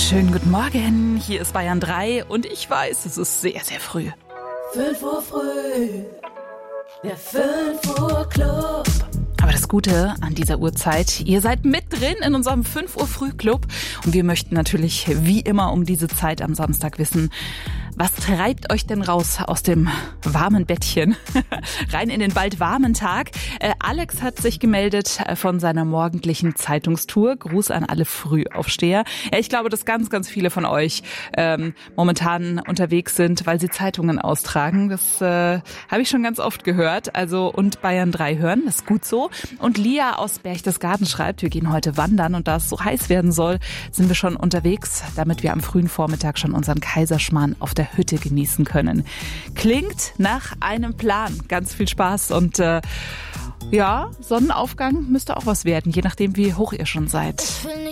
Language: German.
Schönen guten Morgen, hier ist Bayern 3 und ich weiß, es ist sehr, sehr früh. 5 Uhr früh, der 5 Uhr Club. Aber das Gute an dieser Uhrzeit, ihr seid mit drin in unserem 5 Uhr Früh-Club und wir möchten natürlich wie immer um diese Zeit am Samstag wissen, was treibt euch denn raus aus dem warmen Bettchen? Rein in den bald warmen Tag. Alex hat sich gemeldet von seiner morgendlichen Zeitungstour. Gruß an alle Frühaufsteher. Ja, ich glaube, dass ganz, ganz viele von euch momentan unterwegs sind, weil sie Zeitungen austragen. Das habe ich schon ganz oft gehört. Also und Bayern 3 hören, das ist gut so. Und Lia aus Berchtesgaden schreibt, wir gehen heute wandern und da es so heiß werden soll, sind wir schon unterwegs, damit wir am frühen Vormittag schon unseren Kaiserschmarrn auf der Hütte genießen können. Klingt nach einem Plan. Ganz viel Spaß und ja, Sonnenaufgang müsste auch was werden, je nachdem wie hoch ihr schon seid. Ich will nicht